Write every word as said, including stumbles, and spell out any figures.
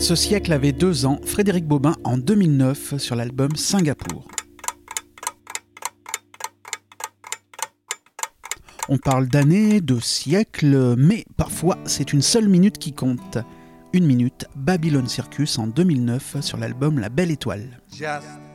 Ce siècle avait deux ans, Frédéric Bobin en deux mille neuf sur l'album Singapour. On parle d'années, de siècles, mais parfois c'est une seule minute qui compte. Une minute, Babylon Circus en deux mille neuf sur l'album La Belle Étoile. Just